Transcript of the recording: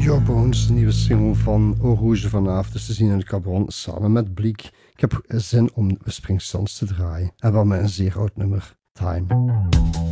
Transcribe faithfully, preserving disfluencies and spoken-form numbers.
Your Bones, de nieuwe single van Eau Rouge vanavond is te zien in het Cabron samen met Bleek. Ik heb zin om Whispering Suns te draaien en wel met een zeer oud nummer, Time.